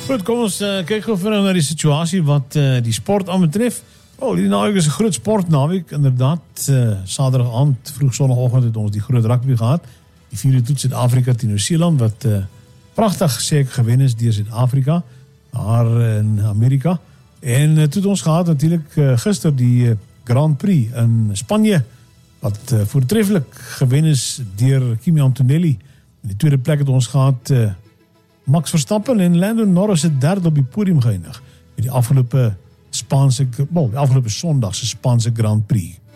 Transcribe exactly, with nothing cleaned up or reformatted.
Goed, kom ons uh, kyk gou vinnig na die situasie wat uh, die sport aanbetref. Oh, die naweek is 'n groot sportnaweek, inderdaad. Uh, Saterdag aand, vroeg sonoggend het ons die groot rugby gehad. Die vierde toets Suid-Afrika teen Nieu-Seeland wat uh, pragtig seker gewen is deur Suid-Afrika, daar in Amerika. En uh, toe het ons gehad natuurlik uh, gister die uh, Grand Prix in Spanje wat uh, voortreffelik gewen is deur Kimi Antonelli. In die tweede plek het ons gehad uh, Max Verstappen en Lando Norris het derde op die podium geëindig met die afgelope Spaanse, wel, die afgelope Sondag se Spaanse Grand Prix.